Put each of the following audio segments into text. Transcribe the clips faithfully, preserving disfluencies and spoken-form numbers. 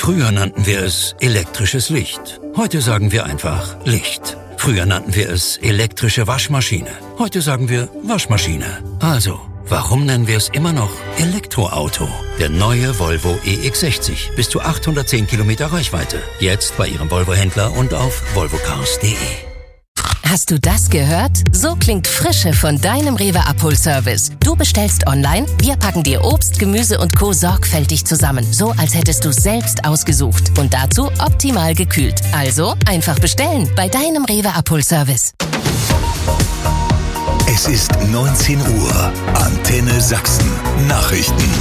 Früher nannten wir es elektrisches Licht. Heute sagen wir einfach Licht. Früher nannten wir es elektrische Waschmaschine. Heute sagen wir Waschmaschine. Also, warum nennen wir es immer noch Elektroauto? Der neue Volvo E X sechzig. Bis zu achthundertzehn Kilometer Reichweite. Jetzt bei Ihrem Volvo-Händler und auf volvo cars punkt de. Hast du das gehört? So klingt Frische von deinem Rewe-Abholservice. Du bestellst online, wir packen dir Obst, Gemüse und Co. sorgfältig zusammen. So, als hättest du selbst ausgesucht. Und dazu optimal gekühlt. Also, einfach bestellen bei deinem Rewe-Abholservice. Es ist neunzehn Uhr. Antenne Sachsen. Nachrichten.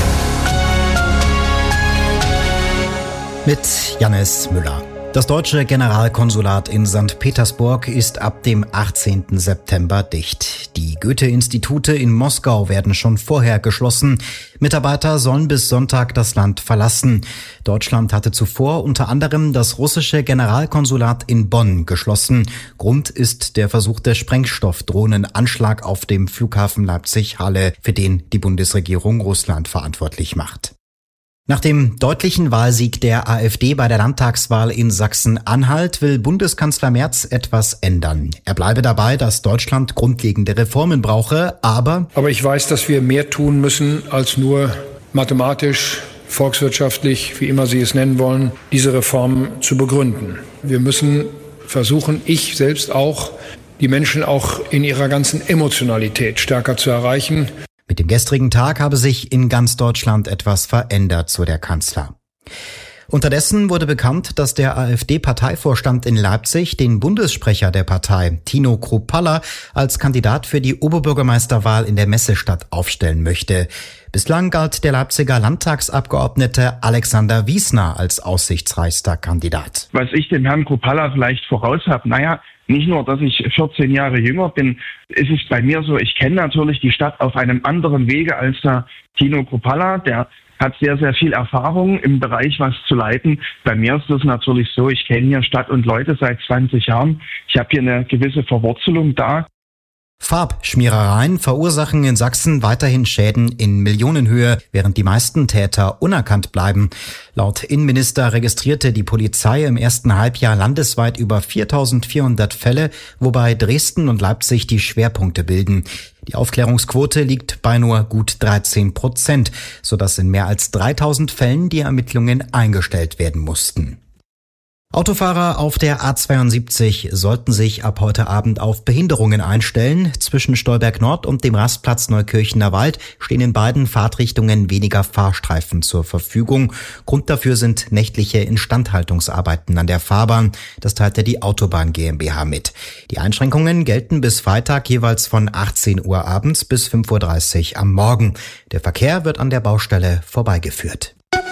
Mit Jannis Müller. Das deutsche Generalkonsulat in Sankt Petersburg ist ab dem achtzehnten September dicht. Die Goethe-Institute in Moskau werden schon vorher geschlossen. Mitarbeiter sollen bis Sonntag das Land verlassen. Deutschland hatte zuvor unter anderem das russische Generalkonsulat in Bonn geschlossen. Grund ist der versuchte Sprengstoffdrohnenanschlag auf dem Flughafen Leipzig-Halle, für den die Bundesregierung Russland verantwortlich macht. Nach dem deutlichen Wahlsieg der AfD bei der Landtagswahl in Sachsen-Anhalt will Bundeskanzler Merz etwas ändern. Er bleibe dabei, dass Deutschland grundlegende Reformen brauche, aber... Aber ich weiß, dass wir mehr tun müssen, als nur mathematisch, volkswirtschaftlich, wie immer Sie es nennen wollen, diese Reformen zu begründen. Wir müssen versuchen, ich selbst auch, die Menschen auch in ihrer ganzen Emotionalität stärker zu erreichen. Mit dem gestrigen Tag habe sich in ganz Deutschland etwas verändert, so der Kanzler. Unterdessen wurde bekannt, dass der AfD-Parteivorstand in Leipzig den Bundessprecher der Partei, Tino Kruppalla, als Kandidat für die Oberbürgermeisterwahl in der Messestadt aufstellen möchte. Bislang galt der Leipziger Landtagsabgeordnete Alexander Wiesner als aussichtsreichster Kandidat. Was ich dem Herrn Kruppalla vielleicht voraus habe, naja, nicht nur, dass ich vierzehn Jahre jünger bin, es ist bei mir so, ich kenne natürlich die Stadt auf einem anderen Wege als der Tino Kruppalla, der hat sehr, sehr viel Erfahrung im Bereich, was zu leiten. Bei mir ist es natürlich so, ich kenne hier Stadt und Leute seit zwanzig Jahren. Ich habe hier eine gewisse Verwurzelung da. Farbschmierereien verursachen in Sachsen weiterhin Schäden in Millionenhöhe, während die meisten Täter unerkannt bleiben. Laut Innenminister registrierte die Polizei im ersten Halbjahr landesweit über viertausendvierhundert Fälle, wobei Dresden und Leipzig die Schwerpunkte bilden. Die Aufklärungsquote liegt bei nur gut dreizehn Prozent, sodass in mehr als dreitausend Fällen die Ermittlungen eingestellt werden mussten. Autofahrer auf der A zweiundsiebzig sollten sich ab heute Abend auf Behinderungen einstellen. Zwischen Stolberg Nord und dem Rastplatz Neukirchener Wald stehen in beiden Fahrtrichtungen weniger Fahrstreifen zur Verfügung. Grund dafür sind nächtliche Instandhaltungsarbeiten an der Fahrbahn. Das teilte die Autobahn GmbH mit. Die Einschränkungen gelten bis Freitag jeweils von achtzehn Uhr abends bis fünf Uhr dreißig am Morgen. Der Verkehr wird an der Baustelle vorbeigeführt.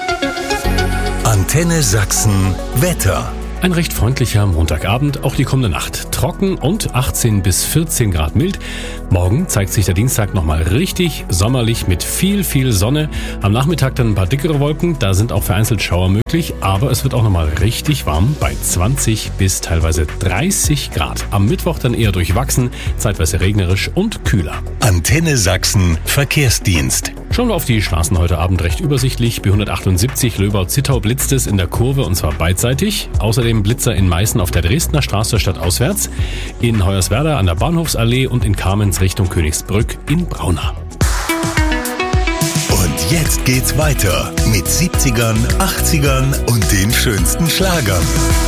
Antenne Sachsen Wetter. Ein recht freundlicher Montagabend, auch die kommende Nacht. Trocken und achtzehn bis vierzehn Grad mild. Morgen zeigt sich der Dienstag nochmal richtig sommerlich mit viel, viel Sonne. Am Nachmittag dann ein paar dickere Wolken, da sind auch vereinzelt Schauer möglich. Aber es wird auch nochmal richtig warm bei zwanzig bis teilweise dreißig Grad. Am Mittwoch dann eher durchwachsen, zeitweise regnerisch und kühler. Antenne Sachsen Verkehrsdienst. Schauen wir auf die Straßen heute Abend recht übersichtlich. B hundertachtundsiebzig Löbau-Zittau blitzt es in der Kurve und zwar beidseitig. Außerdem Blitzer in Meißen auf der Dresdner Straße stadtauswärts, in Hoyerswerda an der Bahnhofsallee und in Kamenz Richtung Königsbrück in Braunau. Und jetzt geht's weiter mit siebzigern, achtzigern und den schönsten Schlagern.